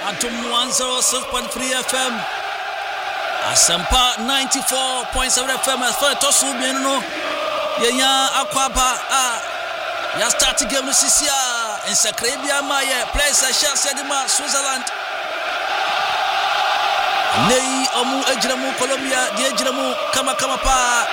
Atom 106.3 FM. Asampa 94.7 FM. For Tosu Bieno. Yenya Aquaba. Ya start game Sisia. In Sacrebia Maya. Place a share Sedima, Switzerland. Nei Omu Ejramu, Colombia. Diejramu, Kama pa.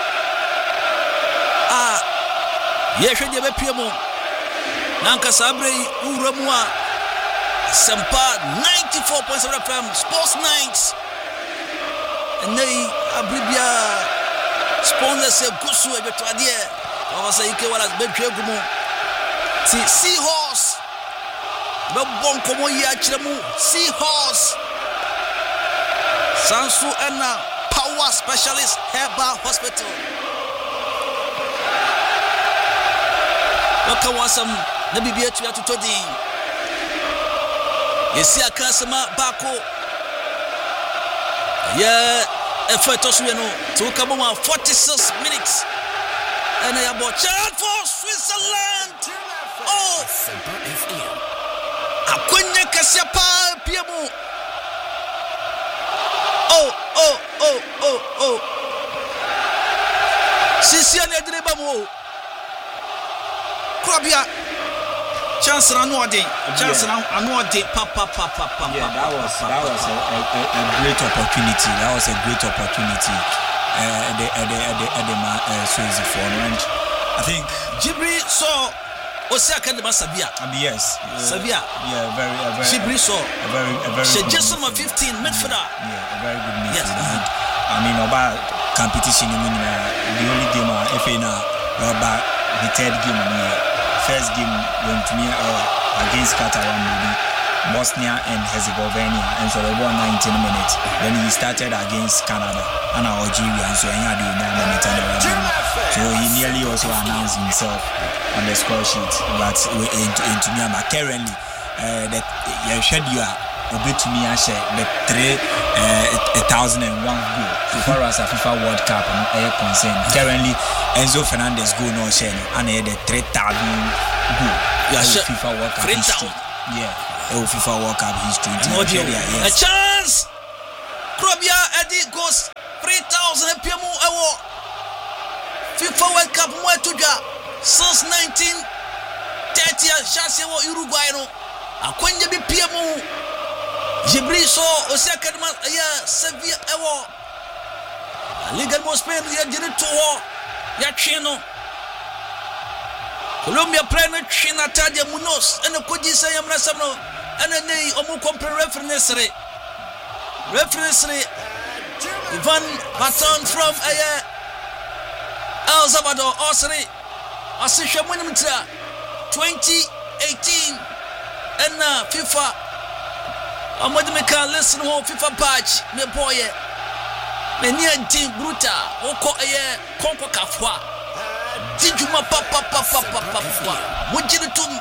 Yeshe de Bepiemo. Nanka Sabre Uramua. Sampa 94.7 FM Sports Nights. Nei Abribia sponsors Gusu Ebetwadie. Wasa ike wala betwegumo. Si Seahorse. Babon komo ya chiremu Seahorse. Sansu Enna Power Specialist Herbal Hospital. Waka wasam na bibia tu atutodi. Yesi akasema bako. Yeah, effort osweno to come on 46 minutes. And I have a chance for Switzerland. Oh, Akwenya Kasiapa Piemo. Oh. Sisiane Drebamo. Krabia. Chance Ranwadi. Chance Ranwadi. Papa. Yeah, that was a great opportunity. That was a great opportunity. At the Swayze for lunch. I think Jibri saw Osaka de Masabia. Yes. Sabia. Yeah, very Jibri saw a very she just number 15 midfielder. Yeah, a very good midfielder. Yes. And, I mean about competition in the only game FA now about the third game first game went to me against Qatar Bosnia and Herzegovina, and so they won 19 minutes. Then he started against Canada and Algeria, and so he had 9 minutes. So he nearly also announced himself on the score sheet. But into me, currently, that schedule a bit to me, I said the 1001 goal so far as a FIFA World Cup and concerned. Currently, Enzo Fernandez goal no share, and the 3,000 goal. FIFA World Cup history. Yeah. FIFA World Cup history. A chance. Krobia Eddie goes 3,000 PMU award. FIFA World Cup Mwetuja since 1930. Chance wo Uruguay no. Akwenya bi PMU. Jibri so Osaka ya Sevilla award. Liga mo Spain ya dirito ho. Ya chino. Colombia play no China Tadia Munoz and the Kojisa Yamrasamno and a nay Omu compare reference. Ivan Baton from El Salvador, Osiri, Asisha Winimita 2018 and FIFA. Amadimika listen home FIFA patch, me boy. Menia Team Bruta, Oko Conco Kafwa. Dijuma papa Mujiritum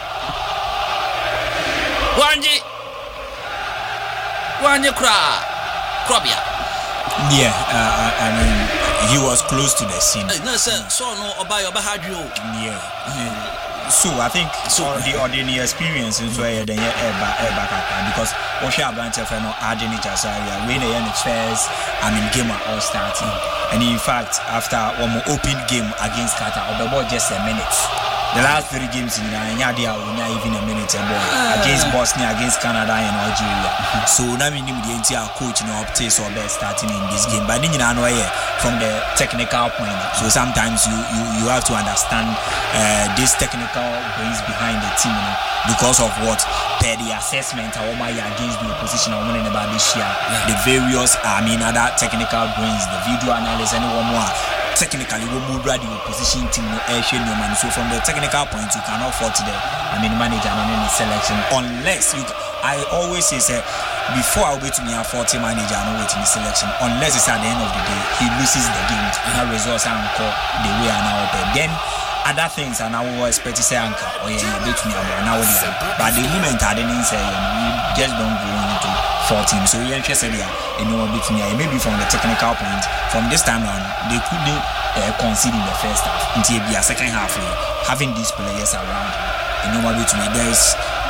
Wanye Krabia. Yeah, I mean he was close to the scene. No sir, so no Obayo. Yeah. So I think the ordinary experience is where the back because Osha Abante for no adding it as area when the first game all starting. And in fact, after one more open game against Qatar, about just a minute. The last 3 games in Nyadia were not even a minute against Bosnia, against Canada and Algeria. So now we need the entire coach updates or best starting in this game. But then from the technical point. So sometimes you have to understand this technical brains behind the team, because of what per the assessment against the opposition about this year. The various other technical brains, the video analysis and one more. Technically, we move the opposition team so from the technical point, you cannot fault the manager and any selection unless you. I always say, before I wait to me a 40 manager and wait in the selection, unless it's at the end of the day he loses the game and results and call the way and now then other things and I will expect to say anchor or bit me about now. But the moment I didn't say you just don't go into 14. So you're interested here in bit me maybe from the technical point. From this time on, they couldn't concede in the first half until the second half having these players around. Bit me there is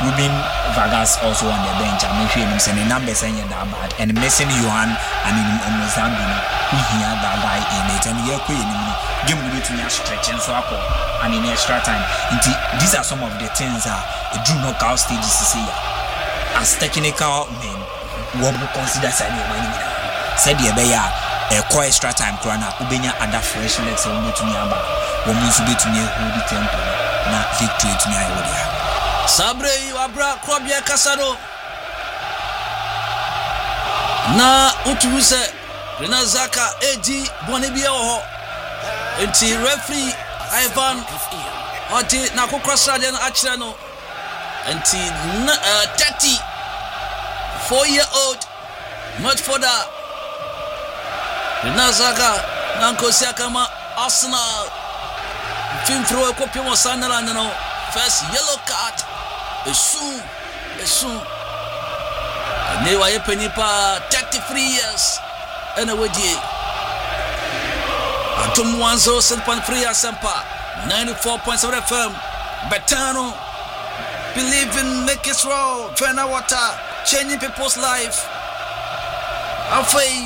Ruben Vargas also on the bench. I'm sure him saying the numbers ain't that bad. And missing Johan, Mozambique, we hear that guy in it. And you're queen, game will be to stretching so up and in extra time. These are some of the things that drew knockout stages to see. As technical men, what we consider signing money. Said the bear a core extra time corner, Ubenya other fresh legs on to Niaba, woman to be to near Holy Temple, not victory to Niawodia. Sabre Abra Krobia Casado na utuse Renazaka AD Bonibia enti referee Ivan Oti Nako Crossraden Achrano enti 34-year-old much further Renazaka Nanko Siakama Arsenal film throw a copy of Sunderland no first yellow card soon and wa yepenipa 33 years and a wedi Atom 107.3 Asempa 94.7 FM Betano believe in make it raw Fena water changing people's life Afei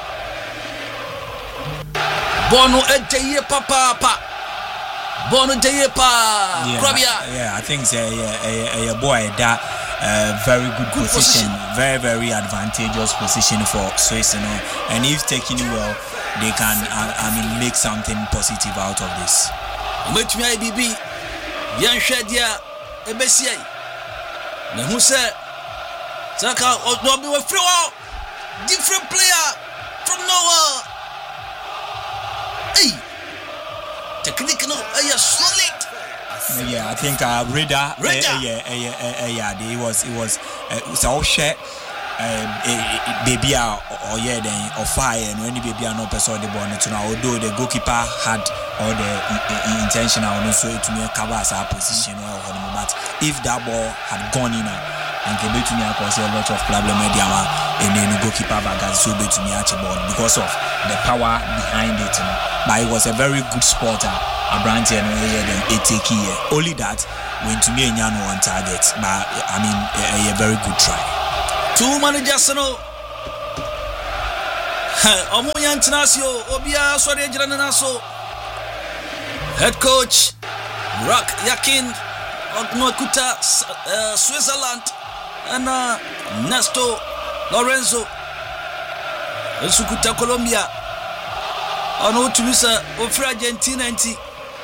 Bono Edeye Papa Bono Deyepa I think it's a boy that very good position, very, very advantageous position for Swiss, and if taken well, they can make something positive out of this. Which may be Yan Shadia Ebesia. Who said Saka or be a different player from nowhere. Hey, technical, solid. Yeah, I think Reda. It was all share. Baby or then or fire and when the baby are not person the ball to now. Although the goalkeeper had all the intentional also to me cover as our position but if that ball had gone in and came to me cause a lot of problem and then the goalkeeper Vargas so to me ball because of the power behind it. But it was a very good spotter. Abranti and then only that when to me and one target, but a very good try. Two managers no Omoya International Obia Swade Jiranaso head coach Rock Yakin Ognokuta Switzerland and Nesto Lorenzo Sukuta Colombia ono Tunisia ofra Argentina nti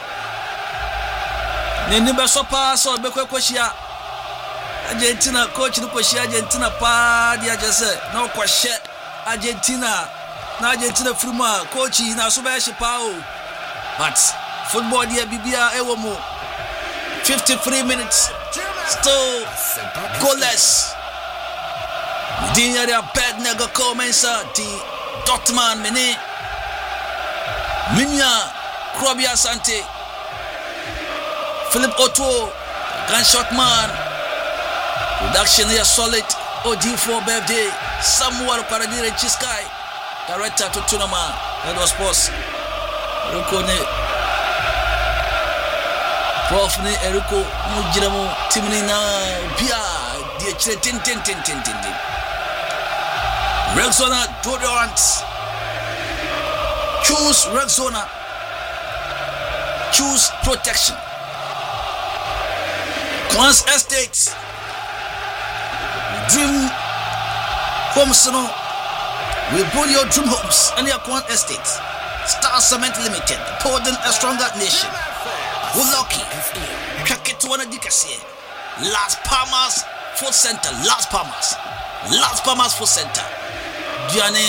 ne be so pa so be kwakwashia Argentina coach no kwashia Argentina pa dia jese na kwashia Argentina na Argentina fruma coach na so be shi pa o but football dia bibia ewo mo 53 minutes still goalless Dinya dia bad nega commensa di Dortmund mene Minya Krobia Sante Philip Otto gunshot man production is solid OD4 birthday Samuel Paradire Chiskai director to Tunama head of sports Rukone Prof ni Eriko Mujiramo Timini na Bia die chire tin Rexona deodorant choose Rexona choose protection Quans Estates Dream Homes we build your dream homes and your Quans Estates Star Cement Limited pouring a stronger nation we're lucky check it to one advocacy Las Palmas Food Center Las Palmas Food Center Diane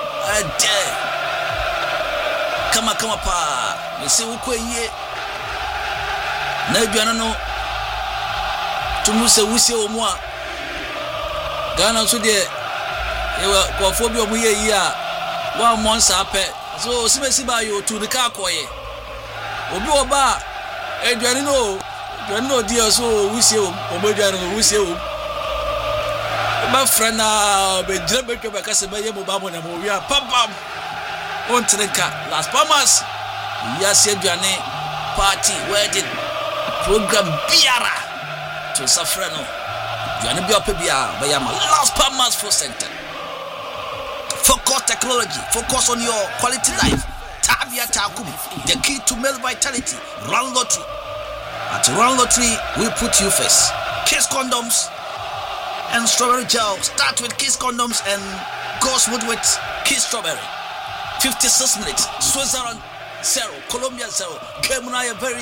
Kama pa me se wo kwaye na aduana no tumu se wusie wo mu a Ghana so de ewa kwafo bi omu ye yi a wa monsa pe so simesi ba yo tu de ka koye obi oba aduane no dia so wusie wo omoduane no wusie wo ba frana be jira be twa be ka se be ye mo ba mo na mo wi a pam on Trenka Las Palmas Yasi Aduane party wedding program biara to Safrano You are not be up here, but I'm a last Palmas for center. Focus technology, focus on your quality life. Tabia Takum, the key to male vitality. Run lottery. At Run Lottery, we put you first. Kiss condoms and strawberry gel. Start with Kiss condoms and go smooth with Kiss strawberry. 56 minutes. Switzerland 0, Colombia 0. Game now very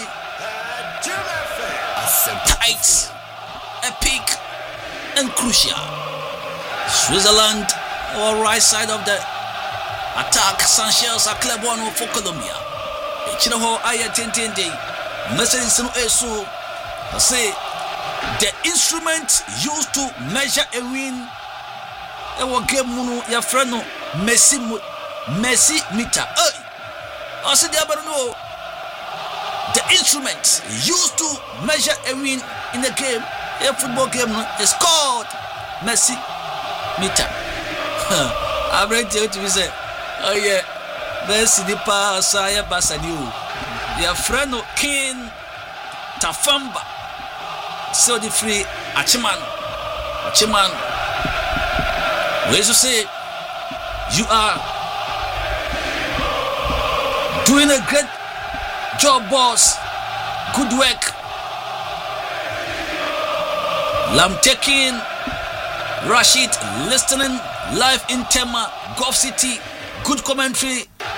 tight, epic, and crucial. Switzerland, all right side of the attack. Sanchez a club one for Colombia. Chinoho Aya Tentende. Message so say the instrument used to measure a win. Ewo game munu ya friend no Messi meter. I said no. The instrument used to measure a win in a game, a football game, is called Messi meter. I read it to say, oh yeah, Messi the pass I Basaniu. Your friend King Tafamba. So the free Achiman. Where you say you are doing a great job, boss. Good work. Lam taking Rashid listening live in Tema, Gulf City. Good commentary.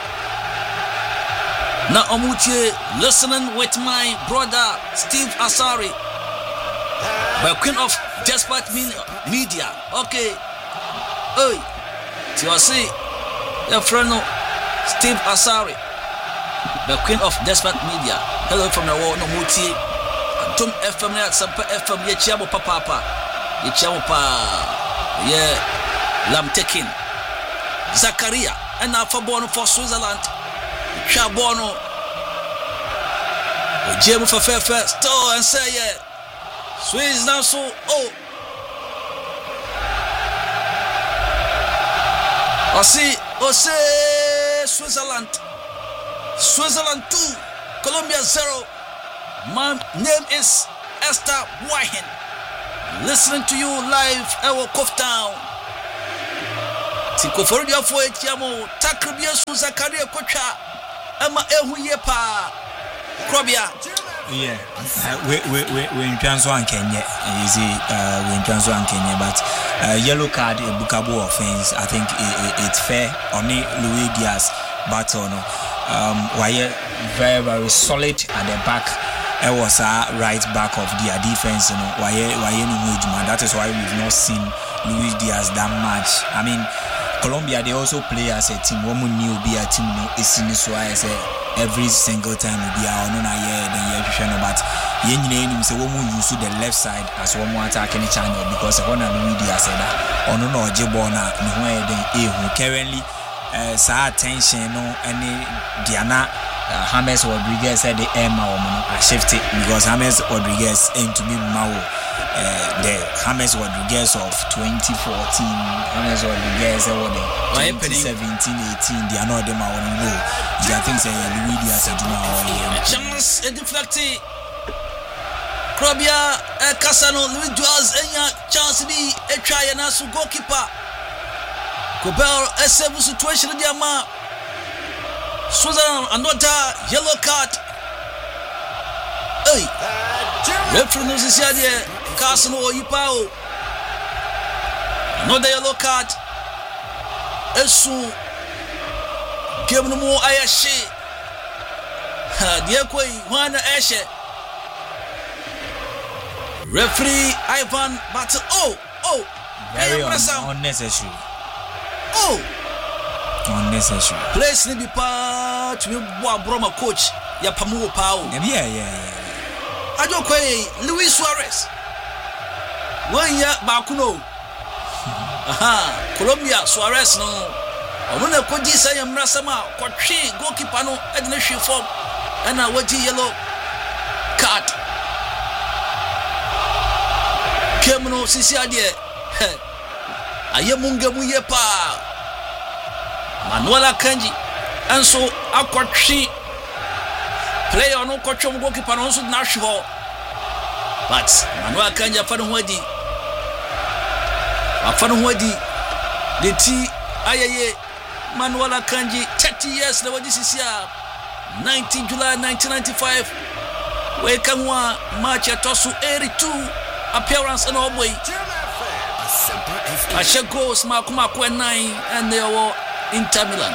Now Omutie listening with my brother Steve Asari. By Queen of Despot Media. Okay. Hey. So I see your friend Steve Asari. The Queen of Despot Media. Hello from the world, no Muti. Tum FM at Sampa FM, Yachamo Papa. Yachamo Pa. Yeah. Lam taking. Zakaria. And now for born for Switzerland. Chabono. Jim for fair store and say, yeah. Swiss now so. Oh. I see Switzerland. Switzerland 2, Colombia 0. My name is Esther Wahin. Listening to you live at Koftown. Tiko Florida for it, Yamo. Takribia Zakaria Kocha. Emma Ehuyepa. Krobia. Yeah, we in Transwan Kenya. Easy, we in Transwan Kenya, but yellow card, a bookable offense. I think it's fair. Only Luis Diaz battle. No, why very very solid at the back. It was a right back of their defense. You know, why that is why we've not seen Luis Diaz that much. I mean, Colombia they also play as a team. One new be a team. No, it's in this way. Every single time we be out on a year, then you but yen say woman use the left side as one more attack any channel because one of the media said that on no jibona no currently sa attention no any Diana James Rodriguez said the Emma woman I shifted because James Rodriguez aim to be Mao the James Rodriguez of 2014 James Rodriguez or the 2017-18 they are not them on no I think say Luis Diaz chance a deflected Krobia Casano Luis Diaz chance be a try and as goalkeeper Cobel a seven situation in Diama Switzerland another yellow card. Hey, referee knows this idea. Casano or Yipao. Another yellow card. Esu. Give no more Ayashi. Diakwe, one Ashe. Referee Ivan Battle. Oh, very unnecessary. Oh. Unnecessary. Place ni be pa to me Broma coach ya pamu pao. Yeah. Ajo kwe Luis Suarez. One ya Bakuno. Aha, Colombia Suarez no. Ono na koji say mrasama kwatwe goalkeeper no edna hwe form na waji yellow card. Kemno sisi ade. Ayemunga mu ye pa. Manuela Kanji and so Aquatri player no coachum goalkeeper on so national but Manuela Kanji for the afano hodi the T ayeye Manuel Akanji 30 years na wadi sisia 19 July 1995 we kanwa match atosu 82 appearance and away Ashe goals Makuma 9 and they were Inter Milan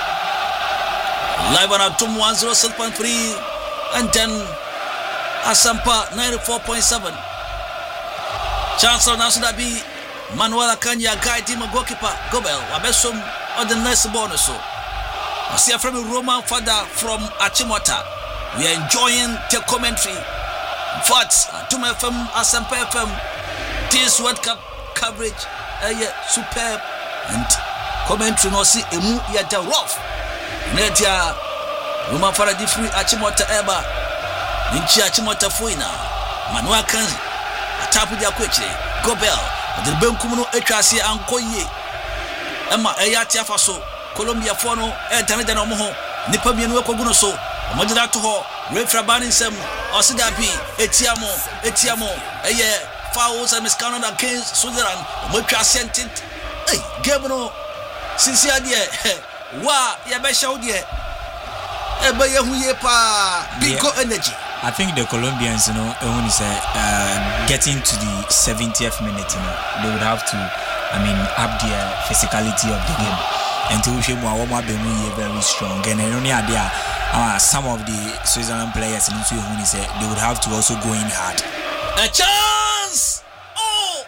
live on Atom 106.3 and then Asampa 94.7 Chancellor Nasudabi Manuel Akanji guide team goalkeeper Gobel Wabesom on the next bonus so I see a friend Roman father from Achimota. We are enjoying the commentary. But Tum FM, Asampa FM, this World Cup coverage, superb and commentary. No see emu yada rough. Netia Roman father di free Achimota eba. Ninchi Achimota fuina. Manuel Akanji atapu dia kweche. Gobel. The Benkumu etwase ankoye. Emma eyati afaso. Colombia fono tane no mo nipa mienu ekogu so omodira to ho refra banin sem osidapi etiamo fouls and misconduct against Switzerland omotwa sentent game no sinsia de wa ya be show de ebe ye huye pa biko energy. I think the Colombians, when you say getting to the 70th minute, they would have to, up their physicality of the game. Until we show more very strong, and only there some of the Switzerland players in they would have to also go in hard. A chance! Oh!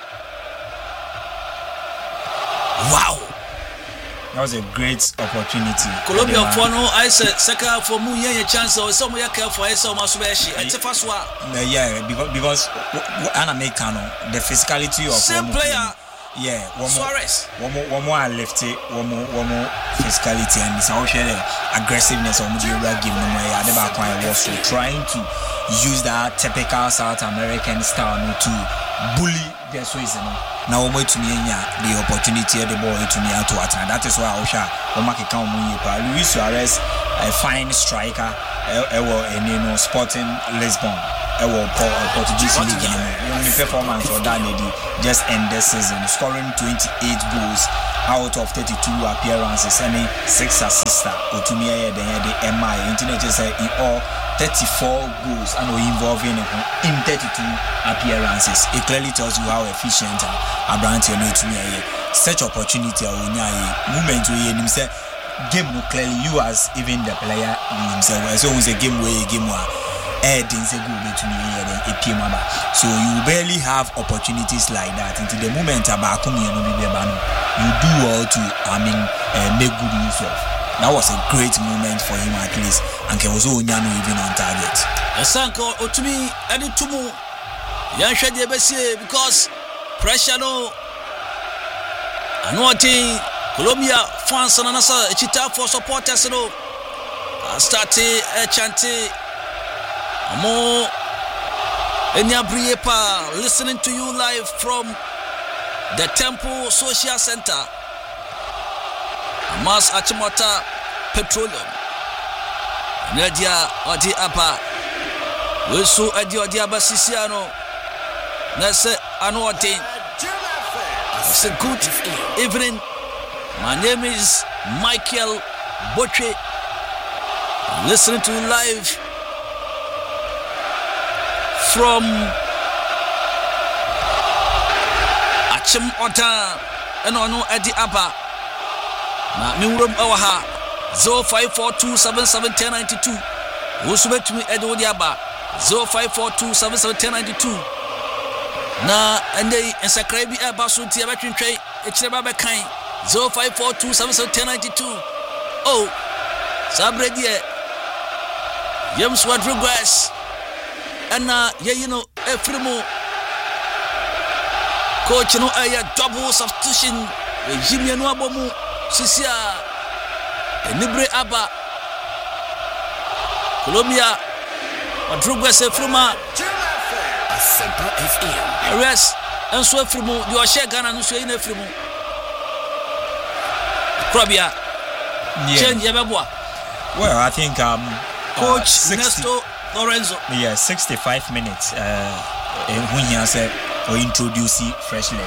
Wow! That was a great opportunity. Colombia for no, I said second for mu a chance or some way for some Masubeshi. It's a first one. Yeah, because Anamekano, the physicality of same player. Yeah, Suarez. One more lefty, one more physicality, and it's also aggressiveness on the game. So trying to use that typical South American style to bully the Swiss. Now we to me the opportunity the ball to me to attack. That is why Osha Luis Suarez, a fine striker, Sporting Lisbon. Portuguese league only performance or that lady just end this season scoring 28 goals out of 32 appearances and 6 assists or to me the MI internet say in all 34 goals and involving in 32 appearances. It clearly tells you how efficient Abrante no to me such opportunity or moment we himself game clearly you as even the player himself so it's a game where a game one so you barely have opportunities like that until the moment about you do well to make good use of. That was a great moment for him at least, and he was even on target. Sanko Otumi Editumu Yansha Debesi because pressure no Anwati Colombia fans and anasa chita for supporters no started chanting Amo Enyabriepa listening to you live from the Temple Social Center. Amas Achimota Petroleum. Nadia Odi Apa. Wesu Adi Odi Abasisiano. Nase Anwati. It's a good evening. My name is Michael Boche. Listening to you live from Achim Ota and Ono Edi Abba. Na Miurum Awaha 0542771092. Usubet me Edo Diaba 0542771092. Na and they subscribe Abasu Tia Battery Tray, Echeba Kain 0542771092. Oh, Sabredie James Rodriguez. And Efremo coach no a double substitution Jimmy Nwabomu Sisia Nibre Abba Colombia Rodriguez Efrema Arrest and so Efremo you are share Ghana no so in Efremo Krobia change Yababwa. Well, I think coach Ernesto Lorenzo. Yeah, 65 minutes. When he said or introducing fresh legs.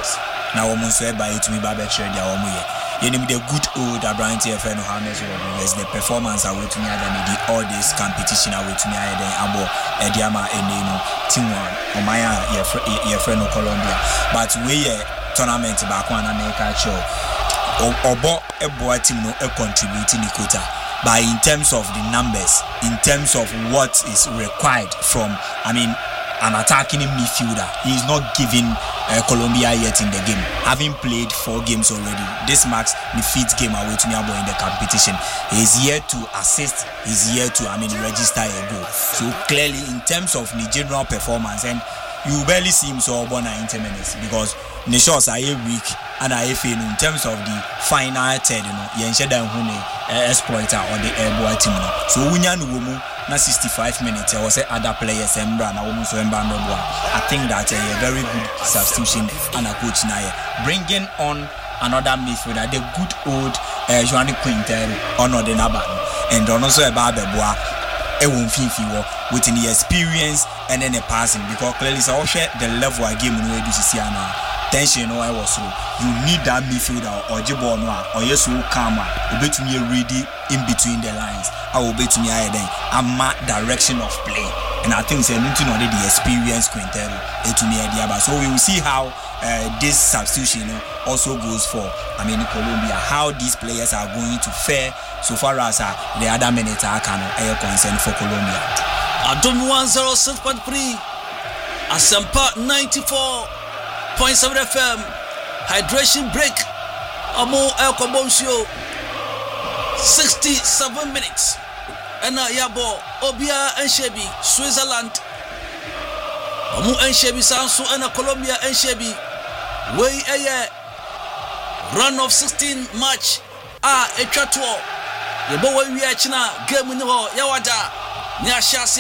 na woman so eba yetumi ba be chere dia woman ye yenim the good old Abrante FN James Rodriguez the performance awetumi ada all this competition awetumi ayeden abo ediama eneno team one omaya ye friend of Colombia but we tournament back one America show obo eboa team no e contribute ni quota but in terms of the numbers in terms of what is required from an attacking midfielder. He is not giving Colombia yet in the game. Having played 4 games already, this marks the 5th game away to Niabo in the competition. He is here to assist. He is here to register a goal. So clearly, in terms of the general performance, and you barely see him so over 90 minutes because the shots are weak and I feel in terms of the final third, you know, exploiter or the airboy team. So na 65 minutes I was other players embra na woman so emba meboa. I think that a very good substitution and a coach na bringing on another midfielder the good old Joanny Quintero on the naba and also eba beboa e won finfi wo with the experience and then the passing because clearly so share the level of game no do sisi ana tension no I was so you need that midfielder or jibbo no or yesu calm obetumi ready in between the lines I will bet me then ama direction of play and I think say nothing already the experience Quintero to me idea so we will see how this substitution also goes for Colombia how these players are going to fare so far as the other minutes are concerned for Colombia. Adom 106.3 Asempa 94.7 FM hydration break Amo El Combonsio 67 minutes and yabo Obia and Shebi Switzerland Omu and Shebi Sansu and Colombia and Shebi way a run of 16 match etwatwo yebo we achina game ni ho yawada ni ahyase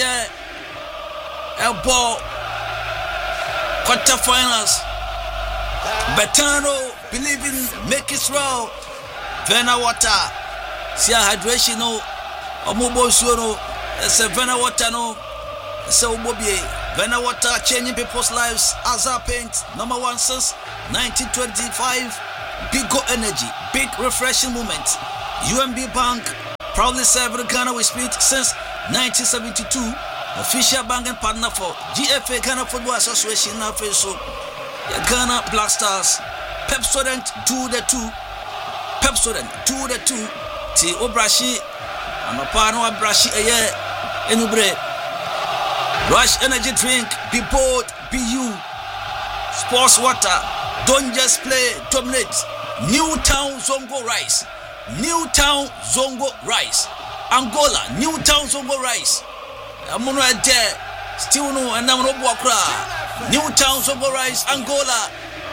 ebo quarter finals Betano believe in make it roll Vena water Sia hydration no omobo suo no se Vena water no se obobie Vena water changing people's lives Azar Paint number 1 since 1925 big go energy big refreshing moment UMB Bank proudly serving Ghana with spirit since 1972 official banking partner for GFA Ghana Football Association now so Ghana Black Stars Pepsodent do the 2 Pepsodent do the 2 Ti Obrashi Anopa no Abrashi eye enubre Rush energy drink be bold be you sports water don't just play dominate Newtown Zongo rice Newtown Zongo rice Angola Newtown Zongo rice amono ade still no anam no bo akra Newtown Zongo rice Angola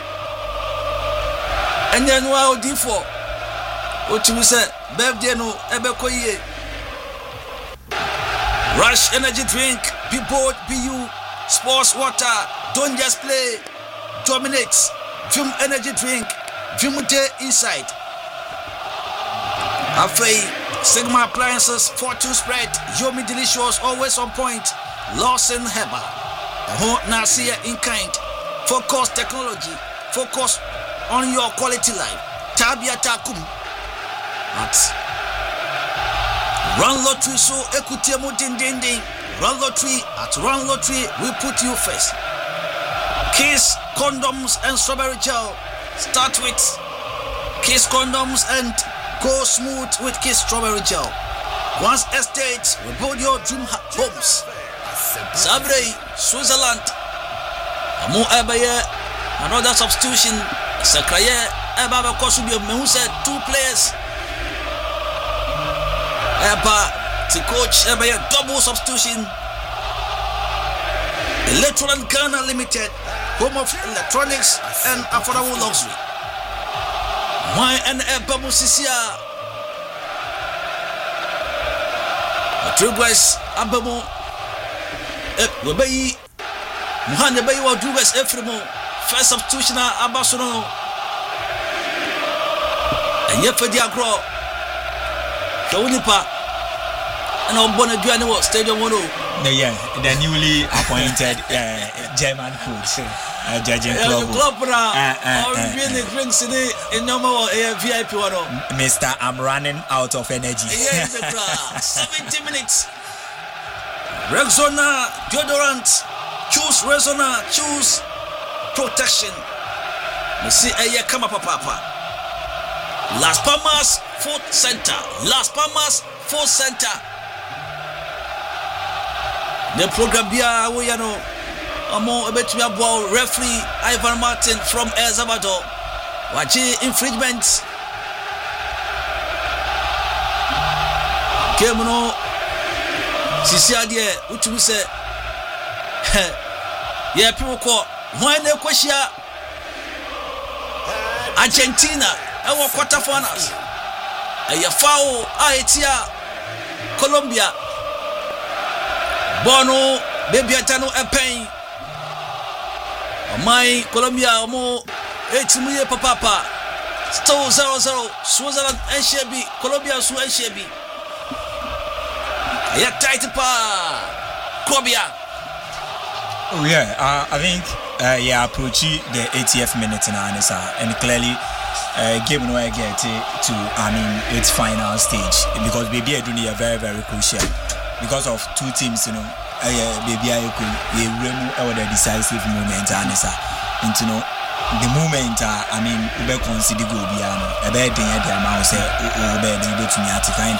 and then wow D4 what you say birthday no ebekoye Rush energy drink be bold be you sports water don't just play dominate Vim energy drink Vimute inside Afei Sigma appliances fortune spread Yomi delicious always on point Lawson Heba Nasia in kind focus technology focus on your quality life Tabia Takum at Run Lottery so ekutiemu ding Run Lottery at Run Lottery we put you first Kiss condoms and strawberry gel start with Kiss condoms and go smooth with Kiss strawberry gel once estate we build your dream homes Sabre Switzerland Amo Abaye another substitution Sakraye Eba Kosubio Mehu said 2 players Eba to coach Abaye double substitution Electronic Ghana Limited home of electronics and affordable luxury Why and Eba Musisia Rodriguez Abemo Webeyi Muhane Beyi Rodriguez Efremo first substitution Abasono and Yefedi Agro Kawunipa and on Bonaduane Stadium 1 the newly appointed German coach, Jurgen Klopp. Drinks in normal VIP one. Mr. I'm running out of energy. 70 minutes. Rexona deodorant. Choose Rexona. Choose protection. We see come up, papa. Las Palmas Food Center. Las Palmas Food Center. The program bia we amo ebetumi abo referee Ivan Martin from El Salvador. Waji infringement. Game no sisi ade utumi se yeah people call when they question Argentina our quarterfinals a foul Haiti Colombia Bono baby atano pen my Colombia mo etimuye papa still 0-0 Switzerland and Shebi Colombia su and Shebi ya tight pa Colombia. Oh yeah, I think approaching the 80th minute now and clearly game no get to its final stage because baby are doing a very very crucial because of two teams baby I could remove the decisive moment and the moment we consider go beyond a bad thing at the amount say to me at kind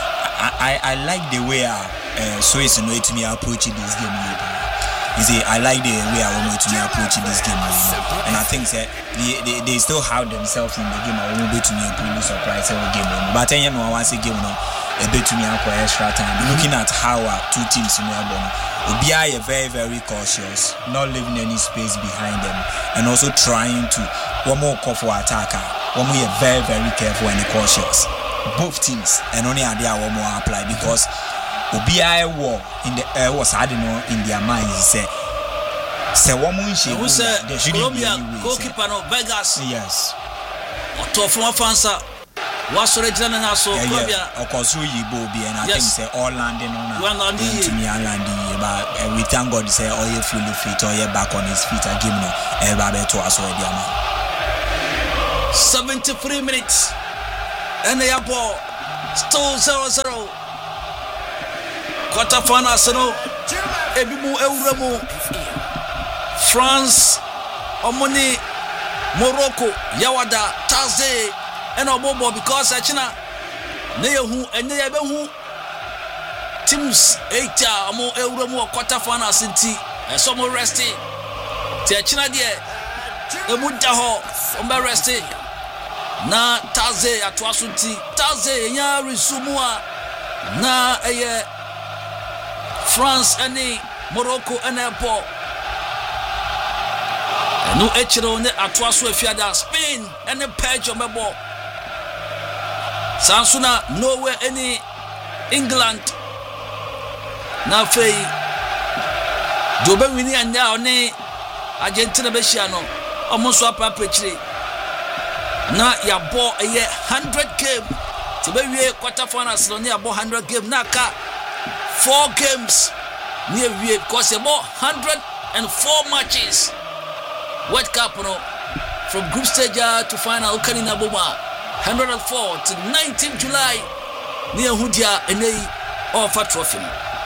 I like the way so it's no to me approaching this game. You see, I like the way I want to approach this game, and I think that they still have themselves in the game. I won't be to me a surprise every game, but I know once a game a bit to me for extra time. Looking at how two teams in Melbourne, Obi are very very cautious, not leaving any space behind them, and also trying to one more call for attacker. One more very very careful and cautious. Both teams, and only idea one more apply because. Obiai war in the was I don't know in their minds say woman she there should Colombia goalkeeper no Vegas yes to from fansa was original na so Colombia okoso yibo bi and I think say all landing on to me landing but we thank God say all you fully fit or you back on his feet again no e ba be to aso e dia ma 73 minutes and the ball still 0-0 quarterfinals no ebimu ewuremu France omoni Morocco yawada Thursday and obobo because China ne yehu ene ye behu teams 8 omo ewuremu quarterfinals nti so mo rest ti China de emu da ho ombe rest na Thursday atwaso nti Thursday nya resume na eye France and Morocco and Airport. No echiro ne atwaso afiada Spain and Belgium mebo. Sansuna nowhere any England. Na fei Jobe wini anya oni Argentina be hia no. Omo so apapechire. Na ya ball 100 game. To be we quarter finals no ya ball 100 game na ka 4 games near we because about 104 matches World Cup no from group stage to final Kanina Boma 104 to 19th July near Hudia and they offer trophy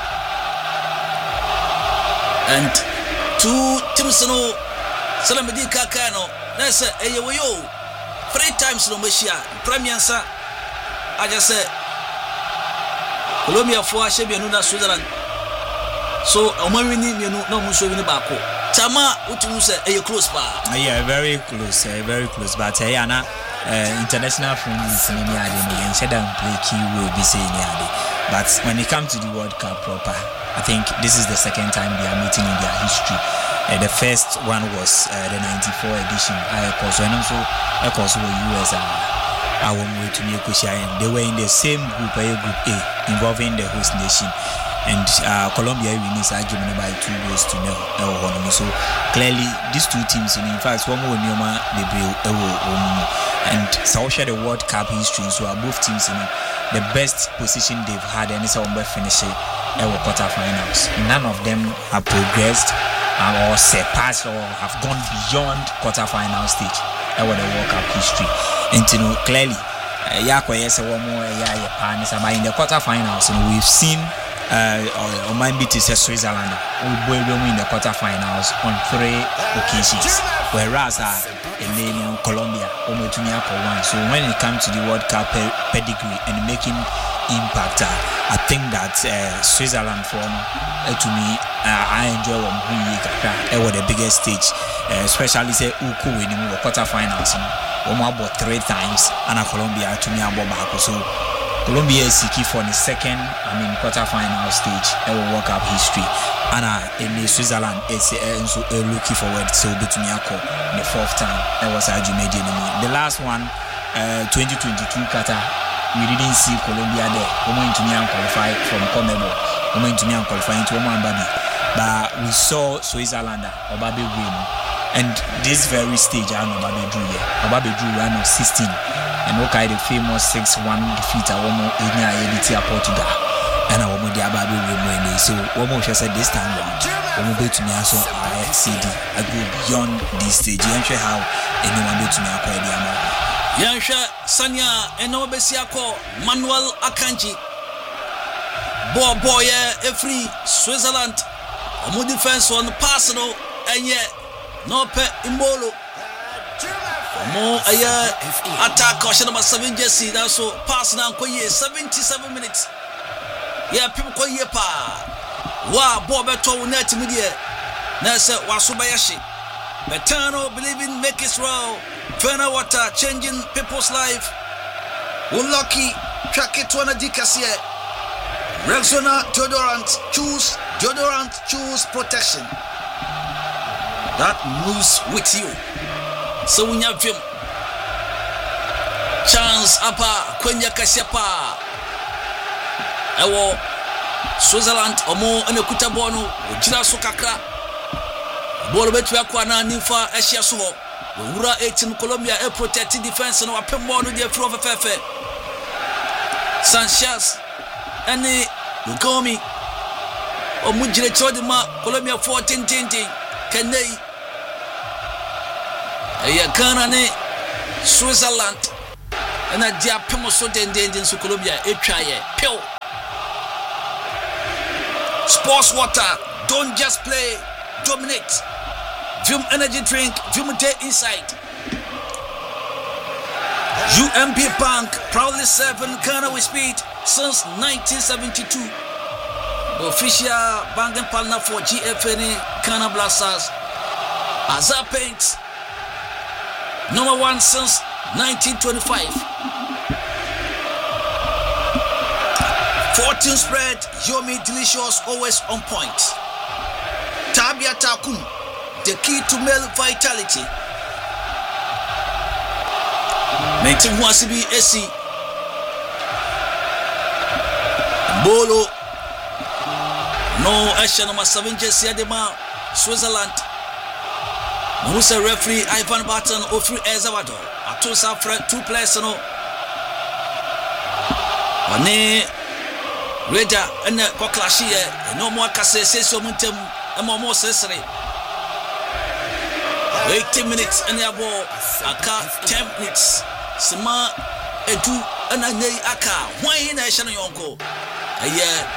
and two teams no Salamedi Kakano that's yo 3 times no Meshia Premier Sa I just said Colombia for Shebi and Switzerland. So Omawini no Mussolini Bako. Tama utu say close pa. Yeah, very close. But Yana international friends in Yadi and Shadam play key will be saying Yadi. But when it comes to the World Cup proper, I think this is the second time they are meeting in their history. The first one was the 94 edition. I also US our way to Miyokosha, and they were in the same group, Group A, involving the host nation. And Colombia wins argument by 2-0. So clearly, these two teams, in fact, one more Nyoma, and South the World Cup history. So both teams in the best position they've had, and it's on finishing quarterfinals. None of them have progressed or surpassed or have gone beyond quarterfinal stage. The World Cup history. And clearly, in the quarterfinals, we've seen or might be to say Switzerland we win the quarterfinals on 3 occasions, whereas in Colombia one. So when it comes to the World Cup pedigree and making impact, I think that Switzerland for to me I enjoy what was the biggest stage, especially say Uku winning the quarterfinals. About 3 times and Colombia to me about back. So Colombia is seeking for the second, quarterfinal stage in World Cup history. And in Switzerland is looking forward to between the 4th time. That was Argentina. The last one, 2022 Qatar, we didn't see Colombia there. We went to qualify from CONMEBOL. We went to qualify into Oman Babi. But we saw Switzerland or Babi win. And this very stage, I know Obabe drew run of 16. And okay, the famous 6-1 defeat at Portugal. And I want the Ababe win. So Omo said this time round, we go to Niaso IFCD. I go beyond this stage. You know how anyone go to Niaso. Yansha Sanya Eno Besiako Manuel Akanji. Boy, every Switzerland. Omo defense on personal and yet. No pe Imbolo. Mo aya attack caution number 7 jersey. That's so pass now 77 minutes. Yeah, people ko ye pa. Wa bo beto net media. Na say Wasubayashi. Betano believing make it raw. Fena water changing people's life. Lucky track it to an adikasie. Rexona deodorant choose protection. That moves with you. So when you have him, chance apa Kwenya Kasiapa. Ewo Switzerland omo ene kuta bono ojira so kakra. Ball betu akwa na nifa ehia so ho. Wura 18 Colombia e protect defense no apem bono dey free of fefe. Sanchez ene Lugomi omo jire chodi ma Colombia 14-10 Kenei Ghana ne Switzerland and a dia pemo so den so Colombia etwaye pew. Sports water, don't just play, dominate. Vim energy drink, Vim day inside. UMB Bank proudly serving Ghana with speed since 1972. Official banking partner for GFN Ghana Blasters. Azar Paints, number 1 since 1925. 14 spread, Yomi delicious, always on point. Tabia Takum, the key to male vitality. Maintain Wasibi AC. Bolo. No action number 7 jersey Adema, Switzerland. Who's a referee Ivan Barton or free El Salvador. Atosa Fred 2 players no. One Reda and Koklashi no more Kase so muntem and more sesame. 18 minutes and a ball aka 10 minutes. Sama Edu and a aka. Why national yonko? A year.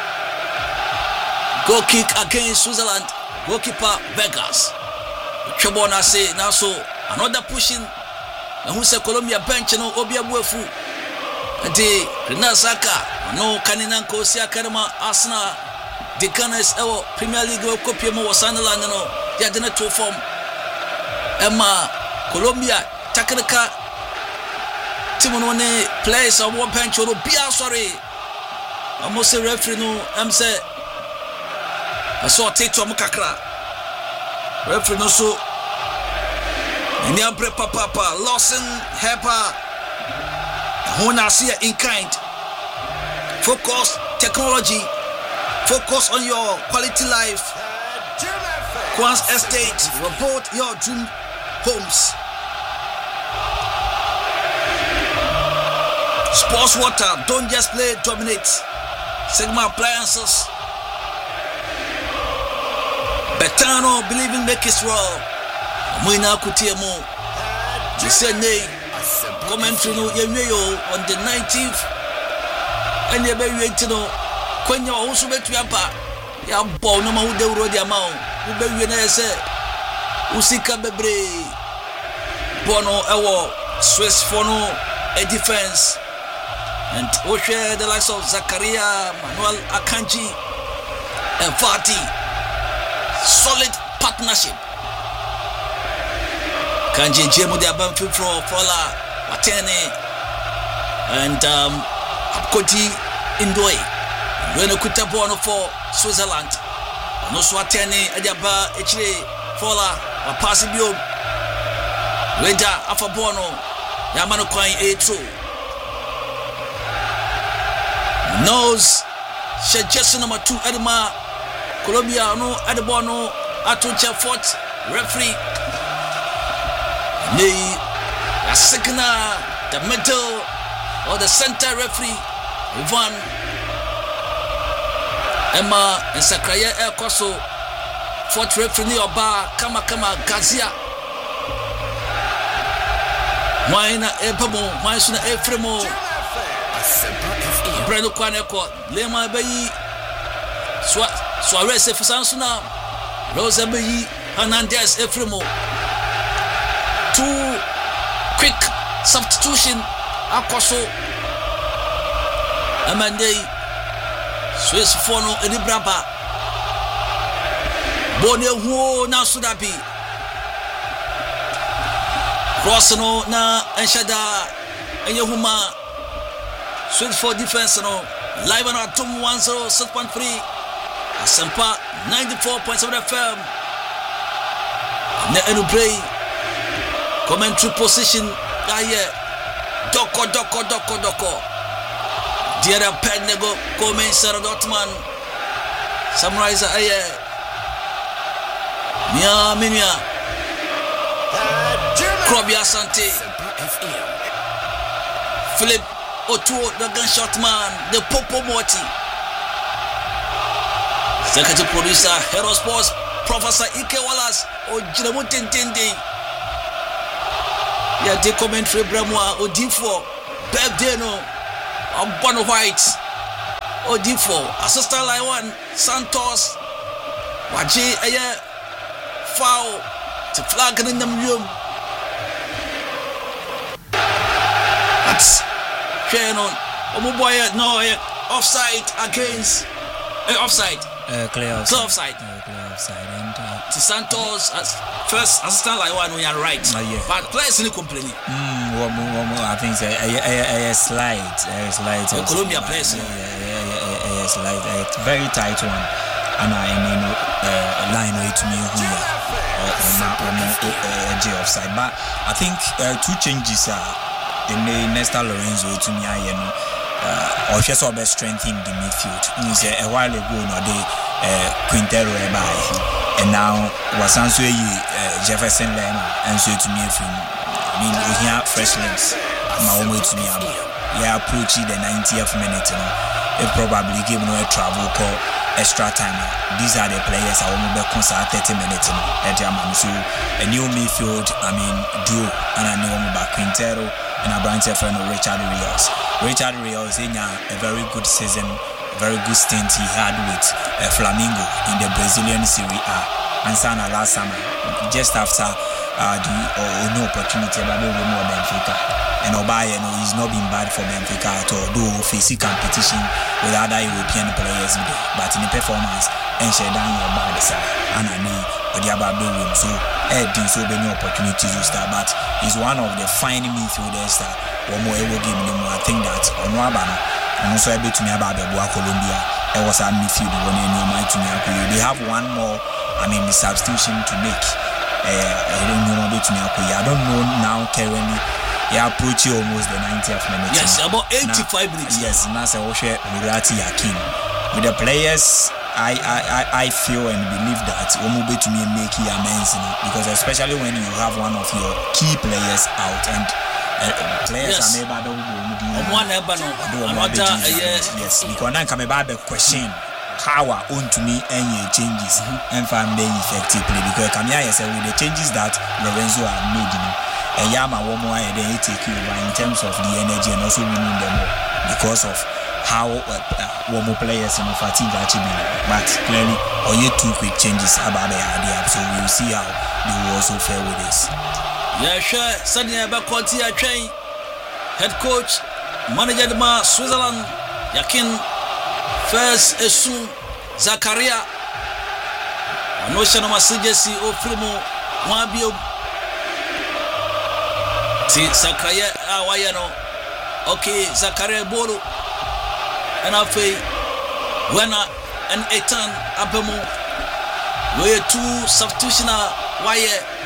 Goal kick against Switzerland. Goalkeeper Vegas. Chobona say now so another pushing. And who say Colombia bench no Obia Buefu. The Renasaka no Kaninanko Siakarama Arsenal. The Gunners Ewo Premier League copy more Sunderland no. They are to form. Emma Colombia Takanaka Timonone plays on one bench or Bia sorry. Almost a referee no I'm say I saw Tato Mukakra. Referee no so. Niabre Papa, Lawson, Hepa, Honasia in kind. Focus technology. Focus on your quality life. Quans Estate, report your dream homes. Sports water, don't just play, dominate. Sigma Appliances, Betano, believing make it raw. Moina Kutiamo, you say nay. Commentary no on the 19th, and you be waiting no. When you also bet you apa, ya ball no more de road amount. You be winner say, Usika bebre, Bono Ewo, Swiss Fono, a defense, and Oshe the likes of Zakaria, Manuel Akanji, and Fati. Solid partnership. Kanji Jemu de Abamfi Frola, Watene, and Abkoti Indoi. When you could tap one for Switzerland, no Swatene, Adaba, Echre, Fola, or Passibio, Reda, Afabono, Yamano Coin A2. Nose, suggestion number 2, Edema, Colombia, no, Adebono, Atuncha Fort, referee. The second, the middle, or the center referee, Ivan. Emma and Sakraya El Coso, Fort referee Oba, Kama Gazia. Wine Epamo, Maisuna Efremo, Breno Quaneco, Lema Bayi, Suarez Fusansuna, Rosa Bayi, Hernandez Efremo. 2 quick substitution, Akoso, Amande. Swiss Fono Edibraba Bone Huo na Sudabi Crossano na Enshada Enyehuma Swiss for defense no live on Atom 106.3 Asempa 94.7 FM Ne Enubrei commentary position Aye Doko Diara Pednego, Komen Sarah Dotman, Samraiza Aye, Minya, Krobia Sante, Philip Otuo, the gunshot man, the Popo Morty, Secretary Producer, Hero Sports, Professor Ike Wallace, or Jinamutin Tindi, Yadi commentary Bramwa, or D4, Beb Deno. Bono White, Odifo, Assistant Line 1, Santos, Waji, Aye, foul, to flag in the room. That's Shannon, Omuboya, no, offside against, offside. Clear offside. And to Santos as first assistant like one we are right. Yeah. But players in complaining. I think it's a slide. Colombia players. A slide. Very tight one. And I mean line way to me who offside. But I think 2 changes are in the Nesta Lorenzo to me or just our best strength in the midfield. A while ago, no, they Quintero by, and now was answer Jefferson Lema and so to me from. I mean, we hear fresh links. My way to me, yeah, approaching the 90th minute. It probably give no a travel call extra time. These are the players I will be concerned 30 minutes. So a new midfield, I mean, duo, and I know about Quintero. And a branch friend of Richard Rios. Richard Rios in a very good season, very good stint he had with Flamengo in the Brazilian Serie A. And Sana last summer, just after no opportunity about more Benfica. And Obaye, he's not been bad for Benfica at all, though facing competition with other European players. But in the performance, and she down your bad side, and I know the other room. So, didn't so many opportunities to start, but he's one of the fine midfielders that one more ever give them. I think that on Wabana, and also able to me about the Colombia, it was a midfield when they have one more, I mean, the substitution to make. I don't know now currently. Yeah, approach almost the 90th minute. Yes, about 85 minutes. Yes, and that's Oshe Murati Yakin. With the players, I feel and believe that Omube to me make amends, because especially when you have one of your key players out, and players Yes. are maybe One ever no. yes, because now come about the question how are on to me any changes and find them effectively because come here say with the changes that Lorenzo have made, and Yama one more they take you over in terms of the energy and also winning them because of how one more players in fatigue actually, but clearly or you two quick changes about the idea, so we'll see how they will also fare with this. Yeah, sure. Sunday Abakwati train head coach, manager de Switzerland, Yakin first Esu Zakaria. No shano masijesi o filmo mwabio. Si Zakaria awayano. Okay, Zakaria bolo. And afei when an Etan abemo we two substitution why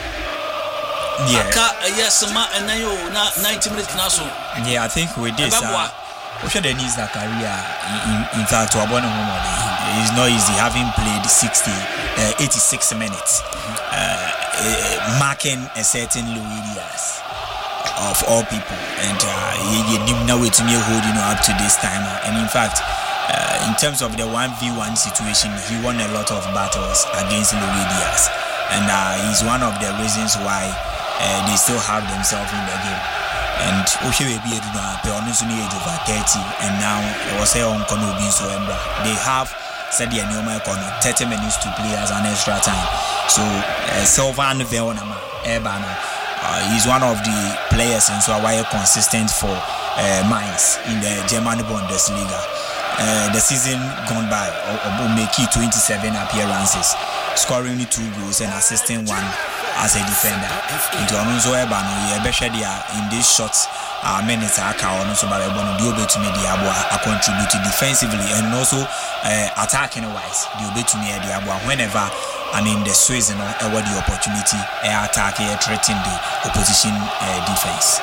yes ma and na 90 minutes na so. Yeah, I think with this Osha the needs that career in fact to abone home it's not easy having played 86 minutes marking a certain Louis Diaz of all people and you now wait to me holding up to this time and in fact in terms of the 1v1 situation he won a lot of battles against Louis Diaz and he's one of the reasons why they still have themselves in the game. And Oshe be age over 30 and now it was on Konobi so they have said the 30 minutes to play as an extra time. So Sylvain Veonama Ebano he's one of the players and so why consistent for Mainz in the German Bundesliga. The season gone by Obumeki 27 appearances, scoring 2 goals and assisting 1 as a defender. Into Alonso Ebano, in these shots minutes so by to media contribute defensively and also attacking wise. To media whenever the Swiss the opportunity attack threaten the opposition defense.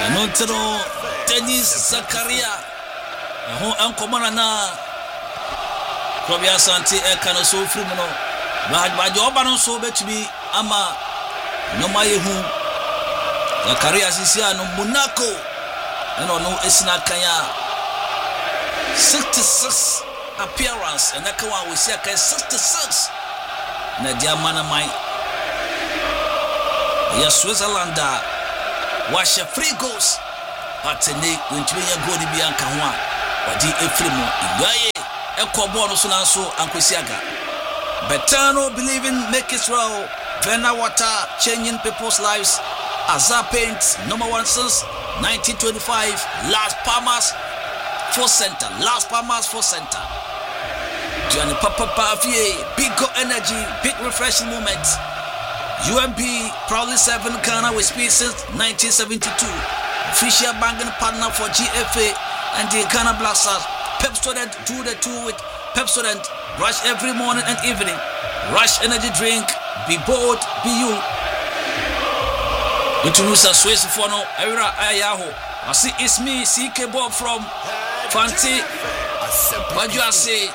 Dennis Zakaria Ankomana na Krobia Santi Ekano so free no ba joba no so betumi ama no mayehu Zakaria sisia no Monaco no esina kanya 66 appearance and that one we see 66 na dia mana mai ya Switzerland wash free goals but they when to go di bianca ho Wadi Efremo Ingaye Ekobo no so na so Ankosiaga Betano believing make it well Vena water changing people's lives Azar Paints #1 since 1925 Las Palmas Force Center Johnny Papa Pavie Big Go Energy Big Refreshing Moment UMB proudly serving Ghana with speed since 1972 Official banking partner for GFA and the Ghana Blasters. Pepsodent do the two with Pepsodent. Rush every morning and evening. Rush energy drink. Be bold, be you. Introduce a Swiss for no era ayaho. I see it's me, CK Bob from Fanti. What you say?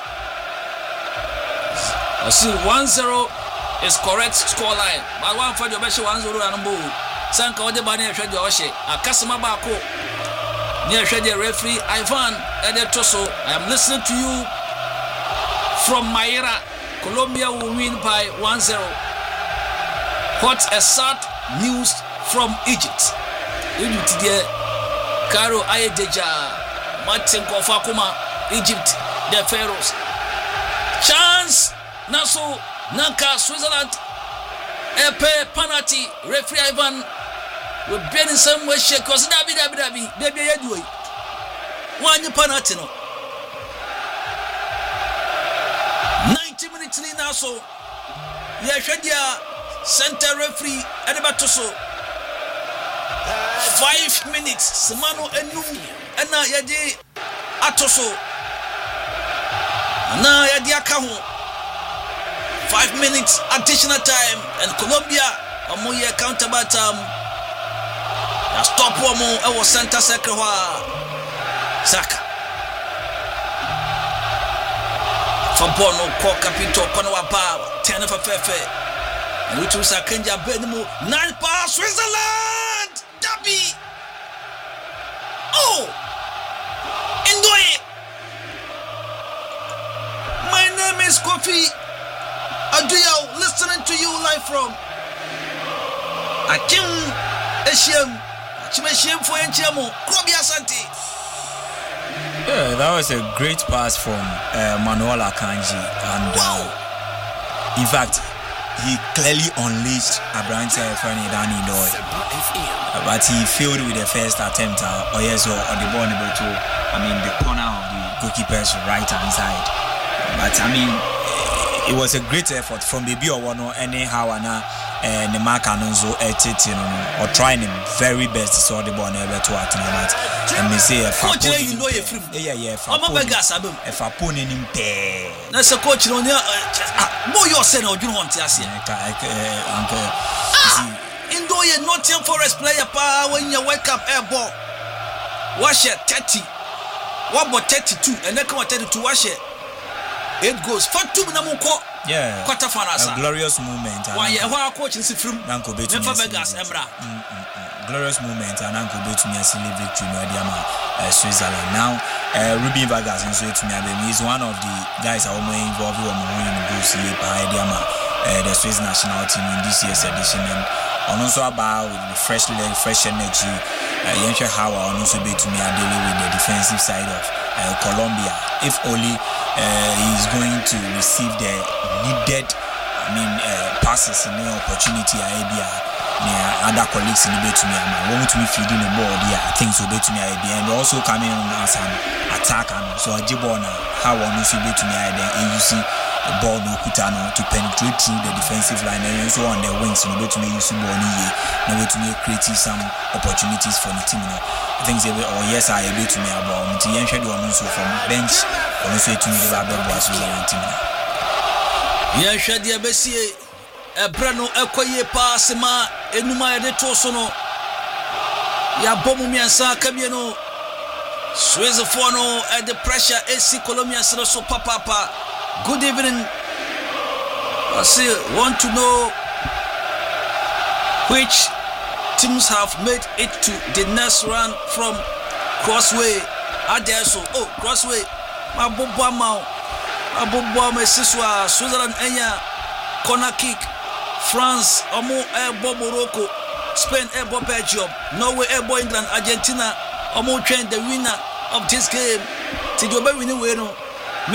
I see 1-0 is correct scoreline. But one for your best 1-0 and boom. Sanka Ode Bani Shadwashe. A customer bako. Near Shady referee Ivan Edetoso. I am listening to you from Maira. Colombia will win by 1-0. What a sad news from Egypt. Egypt there. Caro Ayedeja. Martin Kofakuma. Egypt. The Pharaohs. Chance. Naso. Nanka. Switzerland. Epe penalty. Referee Ivan. We're being in some way shake because Dabi. Baby, you do it. One penalty no. 90 minutes now so. Yeah, Shadia center referee Edebatoso. 5 minutes. Semano enu ena yadi atoso. Na yadi akaho. 5 minutes additional time and Colombia amoye counterbatam. Stop one more. I was center circle. Saka. From Bono, Capito, Conwapa, 10 of a fefe. And we choose a Kenya Benimo, 9 pass, Switzerland! Dabi! Oh, Ndoye. My name is Kofi Aduyao, listening to you live from Akim Eshem. Chimeshem for Enchemo, Krobi Asante. Yeah, that was a great pass from Manuel Akanji, and in fact, he clearly unleashed Abrante Fernandani Ndoye, but he failed with the first attempt. Or the ball to, the corner of the goalkeeper's right hand side. But it was a great effort from Baby Owano anyhow and the mark Alonso or trying him very best to saw the ball never to attend. And me say if I put in pay. That's a coach on your boy said or you want to see Ndoye Nottingham Forest player power when you wake up air ball. Wash it 30. What about 32 and then come at 32 wash it. It goes for 2 Namuko. Yeah, quarter finals. A glorious moment. Why coach is from Nanko Betu Vegas, Embra. Glorious moment, and Nanko Betu Messi victory no Diama, Switzerland. Now, Ruben Vargas in Switzerland is one of the guys who are more involved with Diama, the Swiss national team in this year's edition, and also about with the fresh leg, fresh energy. Yensha Hawa also Betu me dealing with the defensive side of Colombia. If only he's going to receive the needed passes and opportunity other colleagues in the bit to me want to be feeding the ball things will be to me and also coming on as an attacker so Ajibona how on also be to me then you see the ball no kutano to penetrate through the defensive line and so on the wings no be to me use ball no way to me create some opportunities for the team things they or yes I able to me about to yen schedule on so from bench on so to me the ball was team yen schedule besie Brano ekoye pass ma enuma ya de toso no ya bomu miansa kabie no Swiss for no at the pressure AC Colombia so papa. Good evening. I say want to know which teams have made it to the next round from Crossway. Adesso Crossway. Mabobwa Siswa Switzerland enya corner kick. France, airborne Morocco, Spain airborne Belgium, Norway airborne England, Argentina, train the winner of this game. Till you be winning,